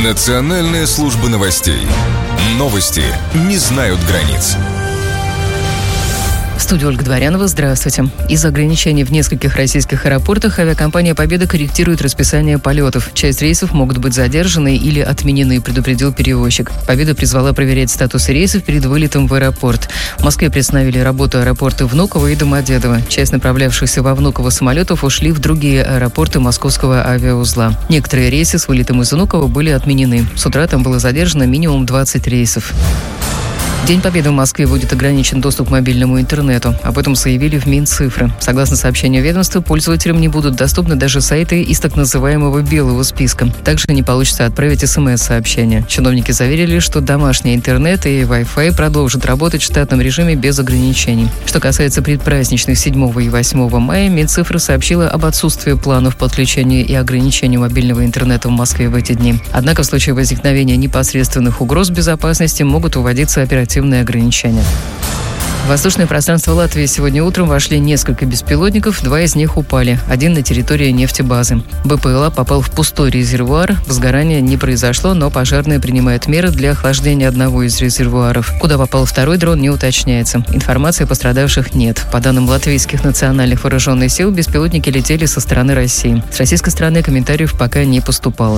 Национальная служба новостей. Новости не знают границ. В студии Ольга Дворянова. Здравствуйте. Из-за ограничений в нескольких российских аэропортах авиакомпания «Победа» корректирует расписание полетов. Часть рейсов могут быть задержаны или отменены, предупредил перевозчик. «Победа» призвала проверять статусы рейсов перед вылетом в аэропорт. В Москве приостановили работу аэропорты Внуково и Домодедово. Часть направлявшихся во Внуково самолетов ушли в другие аэропорты московского авиаузла. Некоторые рейсы с вылетом из Внуково были отменены. С утра там было задержано минимум 20 рейсов. В День Победы в Москве будет ограничен доступ к мобильному интернету. Об этом заявили в Минцифры. Согласно сообщению ведомства, пользователям не будут доступны даже сайты из так называемого белого списка. Также не получится отправить СМС-сообщения. Чиновники заверили, что домашний интернет и Wi-Fi продолжат работать в штатном режиме без ограничений. Что касается предпраздничных 7 и 8 мая, Минцифры сообщила об отсутствии планов подключения и ограничения мобильного интернета в Москве в эти дни. Однако в случае возникновения непосредственных угроз безопасности могут вводиться оперативные ограничения. В воздушное пространство Латвии сегодня утром вошли несколько беспилотников, 2 из них упали, один на территории нефтебазы. БПЛА попал в пустой резервуар, возгорания не произошло, но пожарные принимают меры для охлаждения одного из резервуаров. Куда попал второй дрон, не уточняется. Информации о пострадавших нет. По данным латвийских национальных вооруженных сил, беспилотники летели со стороны России. С российской стороны комментариев пока не поступало.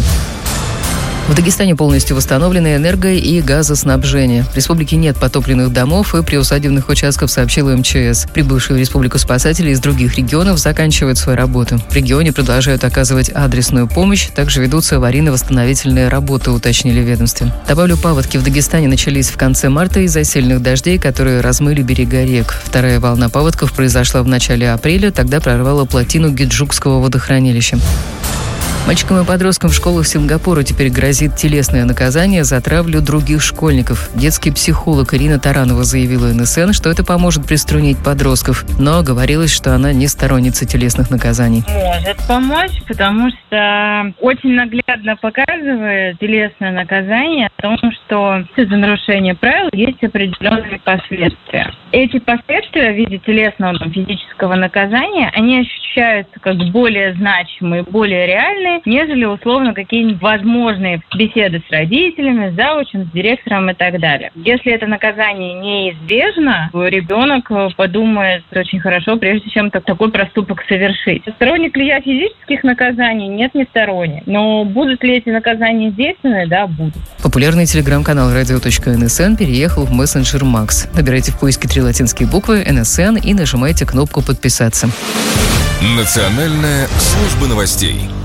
В Дагестане полностью восстановлены энерго- и газоснабжение. В республике нет потопленных домов и приусадебных участков, сообщила МЧС. Прибывшие в республику спасатели из других регионов заканчивают свою работу. В регионе продолжают оказывать адресную помощь, также ведутся аварийно-восстановительные работы, уточнили в ведомстве. Добавлю, паводки в Дагестане начались в конце марта из-за сильных дождей, которые размыли берега рек. Вторая волна паводков произошла в начале апреля, тогда прорвала плотину Гиджукского водохранилища. Мальчикам и подросткам в школах Сингапура теперь грозит телесное наказание за травлю других школьников. Детский психолог Ирина Таранова заявила НСН, что это поможет приструнить подростков, но говорилось, что она не сторонница телесных наказаний. Может помочь, потому что очень наглядно показывает телесное наказание о том, что за нарушение правил есть определенные последствия. Эти последствия в виде телесного физического наказания, они ощущаются как более значимые, более реальные, нежели условно какие-нибудь возможные беседы с родителями, с заучем, с директором и так далее. Если это наказание неизбежно, ребенок подумает очень хорошо, прежде чем такой проступок совершить. Сторонник ли я физических наказаний? Нет, не сторонник. Но будут ли эти наказания действенны? Да, будут. Популярный телеграм-канал radio.nsn переехал в мессенджер Макс. Набирайте в поиске 3 латинские буквы НСН и нажимайте кнопку «Подписаться». Национальная служба новостей.